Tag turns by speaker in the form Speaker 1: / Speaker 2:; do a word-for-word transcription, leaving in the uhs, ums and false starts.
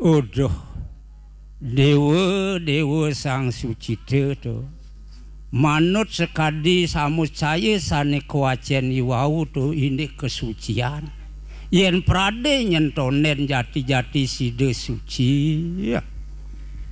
Speaker 1: Uduh, dewa dewa sang sucita tu, manut sekadi samucaya sane kewajian iwau tu ini kesucian. Yen prade nyentonen jati-jati sida suci. Ya.